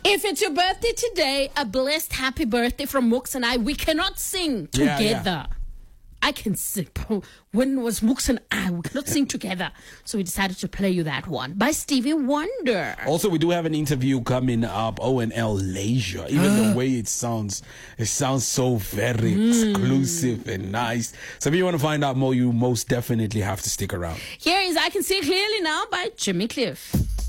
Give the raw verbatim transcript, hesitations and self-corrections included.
If it's your birthday today, a blessed happy birthday from Mooks and I. We cannot sing Yeah, together. yeah. I can sing. When was Mooks and I? We cannot sing together. So we decided to play you that one by Stevie Wonder. Also, we do have an interview coming up. O N L Leisure. Even the way it sounds, it sounds so very Mm. exclusive and nice. So if you want to find out more, you most definitely have to stick around. Here is I Can See Clearly Now by Jimmy Cliff.